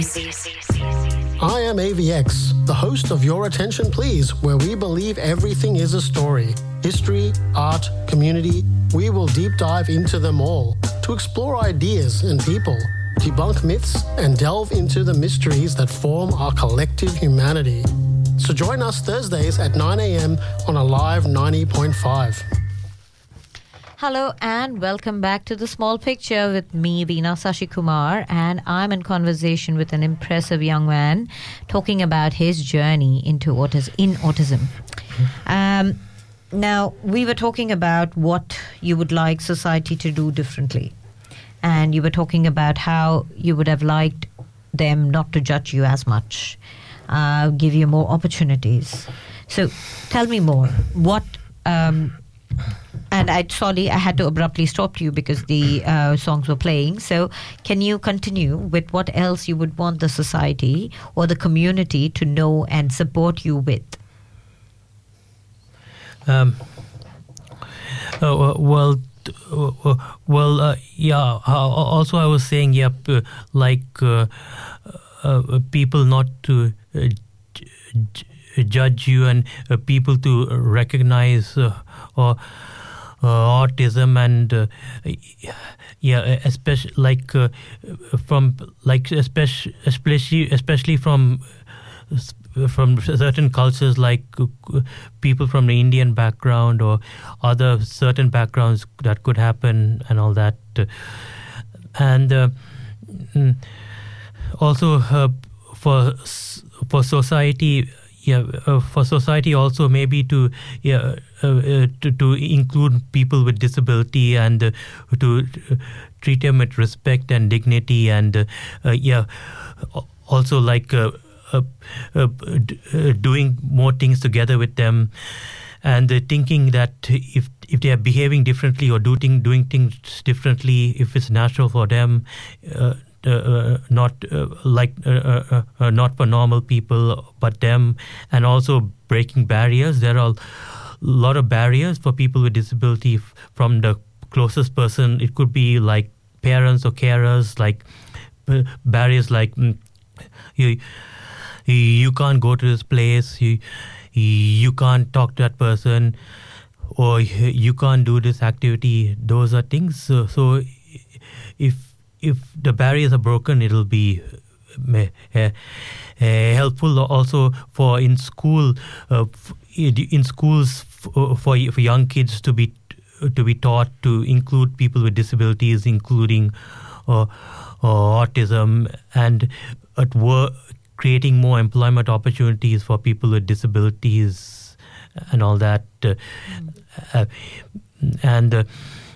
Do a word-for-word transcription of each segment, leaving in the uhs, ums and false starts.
I am A V X, the host of Your Attention Please, where we believe everything is a story. History, art, community, we will deep dive into them all to explore ideas and people, debunk myths, and delve into the mysteries that form our collective humanity. So join us Thursdays at nine a.m. on Alive ninety point five. Hello and welcome back to The Small Picture with me, Veena Sashikumar, and I'm in conversation with an impressive young man talking about his journey into autis- in autism. Um, now, we were talking about what you would like society to do differently, and you were talking about how you would have liked them not to judge you as much, uh, give you more opportunities. So tell me more. What... Um, And I sorry, I had to abruptly stop you because the uh, songs were playing. So can you continue with what else you would want the society or the community to know and support you with? Um, uh, well, uh, well, uh, yeah. Uh, also, I was saying, yep, uh, like uh, uh, people not to uh, j- judge you and uh, people to recognize uh, or. Uh, autism and uh, yeah, especially like uh, from like especially especially especially from from certain cultures like uh, people from the Indian background or other certain backgrounds that could happen and all that, and uh, also uh, for for society. Yeah, uh, for society also maybe to yeah uh, uh, to, to include people with disability and uh, to uh, treat them with respect and dignity and uh, uh, yeah also like uh, uh, uh, d- uh, doing more things together with them and uh, thinking that if if they are behaving differently or doing doing things differently, if it's natural for them. Uh, Uh, uh, not uh, like uh, uh, uh, not for normal people but them, and also breaking barriers. There are a lot of barriers for people with disability f- from the closest person. It could be like parents or carers, like uh, barriers like mm, you you can't go to this place, you you can't talk to that person, or you can't do this activity. Those are things. So, so if If the barriers are broken, it'll be uh, uh, helpful also for in school, uh, in schools for for young kids to be to be taught to include people with disabilities, including uh, uh, autism, and at work creating more employment opportunities for people with disabilities and all that, uh, uh, and uh,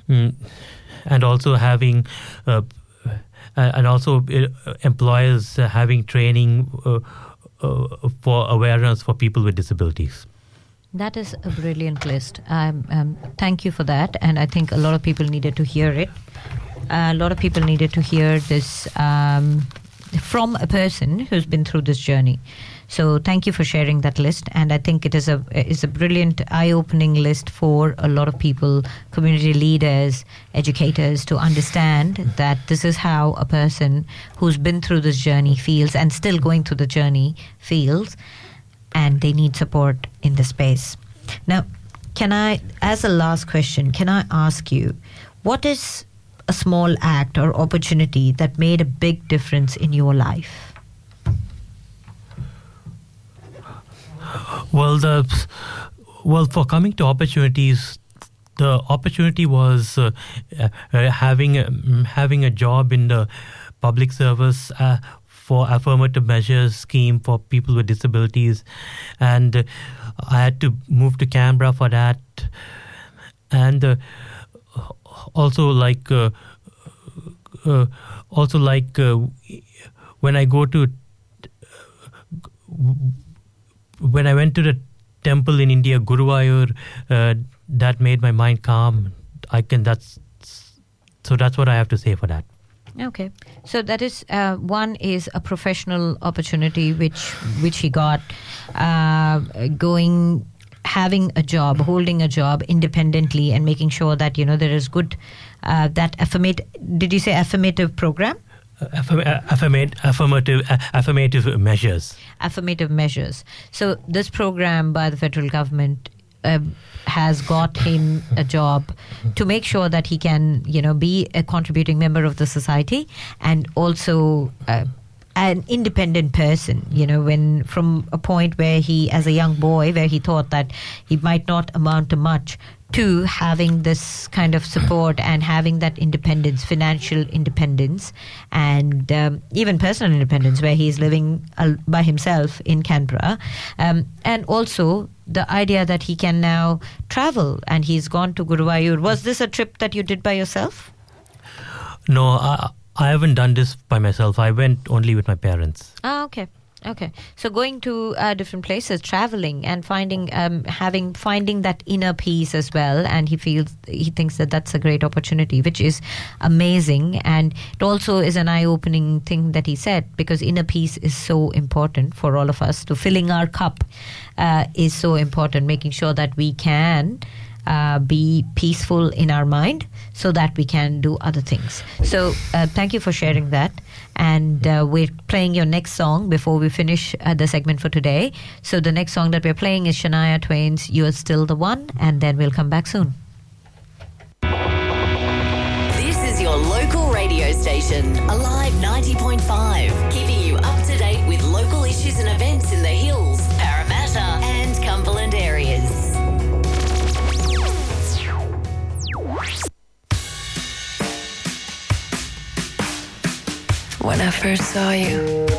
and also having. Uh, Uh, and also uh, employers uh, having training uh, uh, for awareness for people with disabilities. That is a brilliant list. Um, um, thank you for that. And I think a lot of people needed to hear it. Uh, a lot of people needed to hear this um, from a person who's been through this journey. So thank you for sharing that list, and I think it is a is a brilliant, eye-opening list for a lot of people, community leaders, educators, to understand that this is how a person who's been through this journey feels and still going through the journey feels, and they need support in this space. Now, can I, as a last question, can I ask you, what is a small act or opportunity that made a big difference in your life? Well, the well for coming to opportunities, the opportunity was uh, uh, having um, having a job in the public service uh, for affirmative measures scheme for people with disabilities, and uh, I had to move to Canberra for that, and uh, also like uh, uh, also like uh, when I go to. When I went to the temple in India, Guruvayur, uh, that made my mind calm. I can. That's so. That's what I have to say for that. Okay, so that is uh, one is a professional opportunity which which he got, uh, going, having a job, holding a job independently, and making sure that you know there is good uh, that affirmative. Did you say affirmative program? affirmative, affirmative, affirmative measures. Affirmative measures. So this program by the federal government uh, has got him a job to make sure that he can, you know, be a contributing member of the society and also uh, an independent person, you know, when from a point where he, as a young boy, where he thought that he might not amount to much, to having this kind of support and having that independence, financial independence, and um, even personal independence, where he's living uh, by himself in Canberra. Um, and also the idea that he can now travel, and he's gone to Guruvayur. Was this a trip that you did by yourself? No, I, I haven't done this by myself. I went only with my parents. Ah, okay. Okay, so going to uh, different places, traveling, and finding, um, having, finding that inner peace as well, and he feels, he thinks that that's a great opportunity, which is amazing, and it also is an eye-opening thing that he said, because inner peace is so important for all of us. To filling our cup uh, is so important, making sure that we can uh, be peaceful in our mind, so that we can do other things. So uh, thank you for sharing that. And uh, we're playing your next song before we finish uh, the segment for today. So the next song that we're playing is Shania Twain's You're Still the One, and then we'll come back soon. This is your local radio station, Alive ninety point five, keeping you up to date with local issues and events in the Hills, Parramatta and Cumberland areas. When I first saw you,